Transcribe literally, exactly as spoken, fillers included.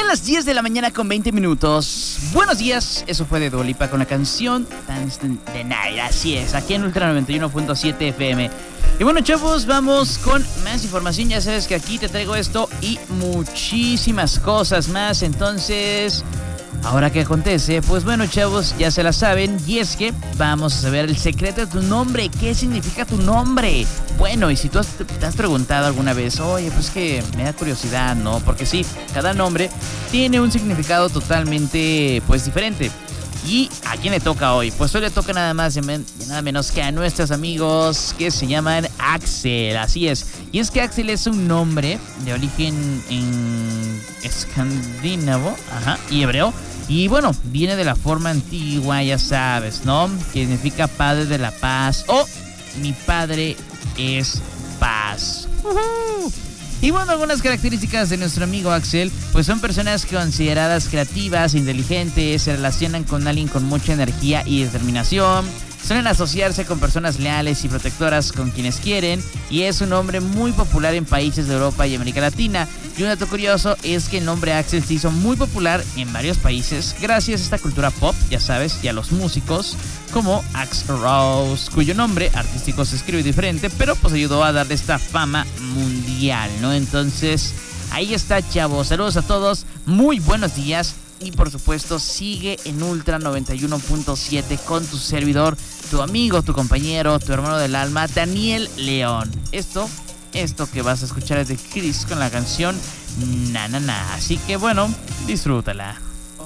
las diez de la mañana con veinte minutos. Buenos días, eso fue de Dua Lipa con la canción Dance the Night. Así es, aquí en Ultra noventa y uno punto siete F M. Y bueno, chavos, vamos con más información. Ya sabes que aquí te traigo esto y muchísimas cosas más. Entonces, ¿ahora qué acontece? Pues bueno, chavos, ya se la saben. Y es que vamos a saber el secreto de tu nombre. ¿Qué significa tu nombre? Bueno, y si tú has, te has preguntado alguna vez, oye, pues que me da curiosidad, ¿no? Porque sí, cada nombre tiene un significado totalmente, pues, diferente. ¿Y a quién le toca hoy? Pues hoy le toca nada más y nada menos que a nuestros amigos que se llaman Axel. Así es. Y es que Axel es un nombre de origen en escandinavo, ajá, y hebreo. Y bueno, viene de la forma antigua, ya sabes, ¿no? Que significa padre de la paz o mi padre es paz. Uh-huh. Y bueno, algunas características de nuestro amigo Axel, pues son personas consideradas creativas, inteligentes, se relacionan con alguien con mucha energía y determinación, suelen asociarse con personas leales y protectoras con quienes quieren, y es un nombre muy popular en países de Europa y América Latina. Y un dato curioso es que el nombre Axel se hizo muy popular en varios países gracias a esta cultura pop, ya sabes, y a los músicos como Axl Rose, cuyo nombre artístico se escribe diferente, pero pues ayudó a darle esta fama mundial, ¿no? Entonces, ahí está, chavos. Saludos a todos, muy buenos días. Y por supuesto, sigue en Ultra noventa y uno punto siete con tu servidor, tu amigo, tu compañero, tu hermano del alma, Daniel León. Esto, esto que vas a escuchar es de Chris con la canción Na Na Na. Así que bueno, disfrútala.